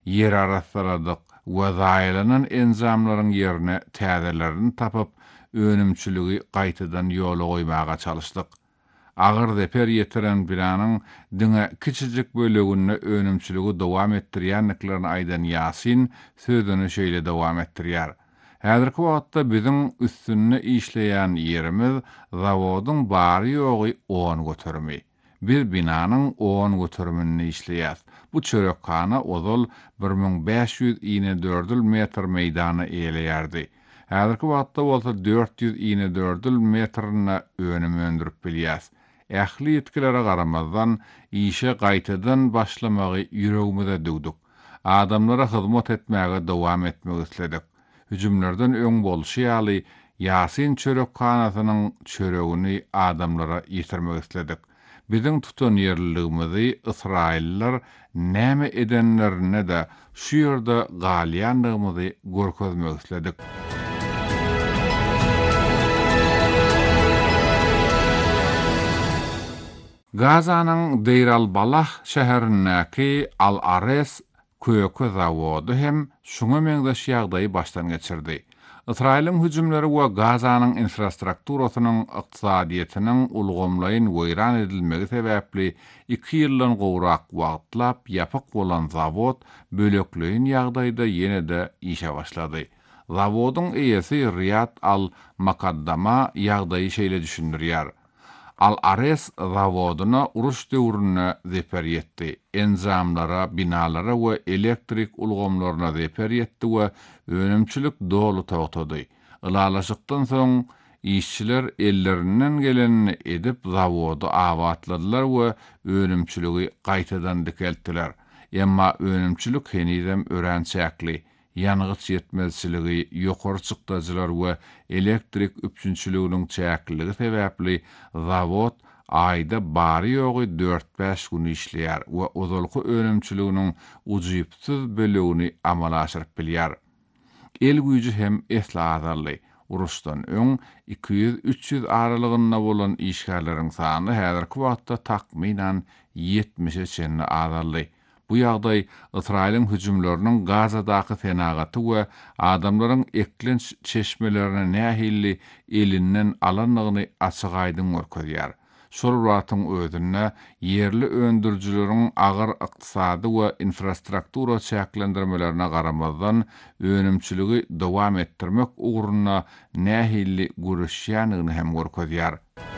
yer arasaladyk we zaýlanan enzamlaryň ýerine täzelerini tapyp önümçüligi gaýtadan ýola goýmaga çalışdyk. Agyr zeper ýetiren binanyň diňe kiçijik böleginde önümçüligi dowam etdirýänliklerini aýdan Ýasin sözüni şeýle dowam etdirýär. Häzirki wagtda biziň üstünde işleýän ýerimiz zawodyň bary ýogy 10 götermi. Bir binanyň 10 götermini işleýär. Bu çörekkana ozal 1554 metr meýdany eýleýärdi. Häzirki wagtda bolsa 424 metrine önüm öndürip bilýär. Ähli ýetkilere garamazdan işe gaýtadan başlamagy ýüregimize dugduk. Adamlara hyzmat etmäge dowam etmek isledik. Hüjümlerden öň bolşy ýaly Ýasin çörekkanasynyň çöregini adamlara ýetirmek isledik. Biziň tutan ýerligimizi Israilliler näme edenlerine de şu ýerde galýandygymyzy görkezmek isledik. Gazanyň Deir al-Balah şäherindäki Al-Ares köýeki zawody hem şuňa meňdeş ýagdaýy başdan geçirdi. Israiliň hüjümleri we Gazanyň infrastrukturasynyň ykdysadyýetynyň ulgamlaýyn weýran edilmegi sebäpli 2 ýyldan gowrak wagtlap ýapyk bolan zawod bölekleýin ýagdaýda ýene-de işe başlady. Zawodyň eýesi Riyad al-Makaddama ýagdaýy şeýle düşündirýär. Al-Ares zawodyna uruş döwrüne zeper ýetdi. Enzamlara, binalara we elektrik ulgamlaryna zeper ýetdi we önümçilik dolu togtady. Ilalaşykdan soň işçiler ellerinden gelenini edip zawody awatladylar we önümçiligi gaýtadan dikeltdiler. Emma önümçilik henizem örençäkli. Ýanygyç ýetmezçiligi, ýokary çykdadylar we elektrik üpçünçiliginiň çäkligi sebäpli zawod aýda bary ýogy 4-5 gün işleýär we ozalky önümçiliginiň ujuýupsyz bölegini amala aşyryp bilýär. El güýji hem esla uruşdan öň 200-300 aralygynda bolan işgärleriň sany häzirki wagtda takminan 70'e çenli azaldy. Bu ýagdaý Israiliň hüjümleriniň Gazadaky fenagaty we adamlaryň eklenç çeşmelerine nähilli elinden alanlygyny açyk aýdym görkezýär. Şol wagtyň özünde yerli öndürjüleriň agyr ykdysady we infrastruktura çäklendirmelerine garamazdan önümçiligi dowam etdirmek ugruna nähilli görüşýänligini hem görkezýär.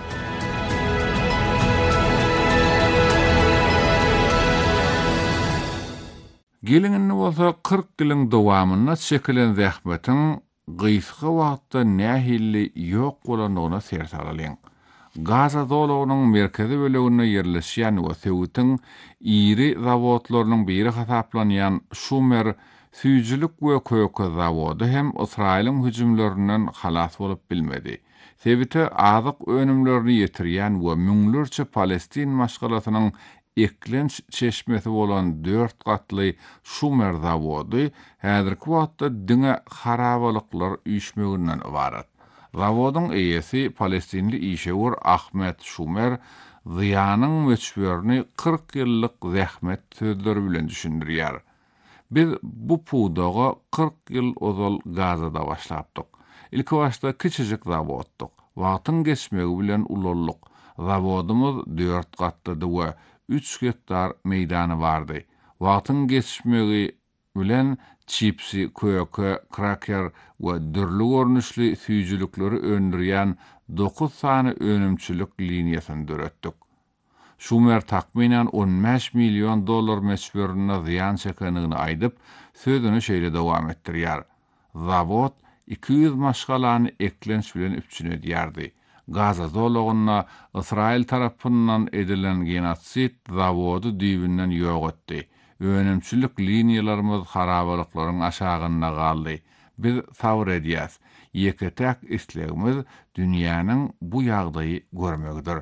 Gelingini bolsa 40 ýylyň dowamyna çekilen zähmetiň gysga wagtda nähilli ýok bolanyna sert alalyň. Gaza dolagynyň merkezi böleginde ýerleşýän we Sewitiň iri zawodlarynyň biri hasaplanýan Şumer süýjülük we köýke zawody hem Israiliň hüjümlerinden halas bolup bilmedi. Sewite azyk önümlerini ýetirýän we müňlerçe Palestin maşgalasynyň eklenç çeşmesi bolan 4 gatly Şumer zawody häzirki wagtda diňe harabalyklar üýşmeginden ibarat. Zawodyň eýesi Palestinli işewer Ahmet Şumer Ziyanyň meçberini 40 ýyllyk zähmet sözleri bilen düşündirýär. Biz bu puwdaga 40 ýyl ozal Gazada başlapdyk. Ilki başda kiçijik zawoddyk. Wagtyň geçmegi bilen ulallyk. Zawodymyz 4 gatlydy we 3 hektar meýdany bardy. Wagtyň geçmegi bilen çipsi, köýke, kraker we dürli görnüşli süýjülükleri öndürýän 9 sany önümçilik liniýasyny döretdik. Şumer takminan $15 milyon meçberine ziyan çekenigini aýdyp, sözüni şeýle dowam etdirýär. Zawod 200 maşgalany eklenç bilen üpçün edýärdi. Gaza zolagyna Israil tarapyndan edilen genotsit zawody düýbinden ýok etdi. Önümçilik liniýalarymyz harabalyklaryň aşagynda galdy. Biz sabr edýäs. Ýeketek islegimiz dünýäniň bu ýagdaýy görmegdir.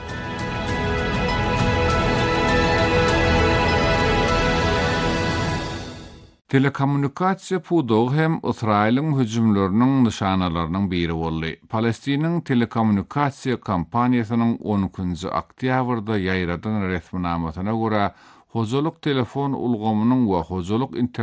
Telekommunikasiýa puwdagy hem Israiliň hüjümleriniň nişanalarynyň biri boldy. Palestiniň telekommunikasiýa kampaniýasynyň 10-njy oktýabrda ýaýradan resminamasyna görä hojaluk telefon ulgamynyň we hojaluk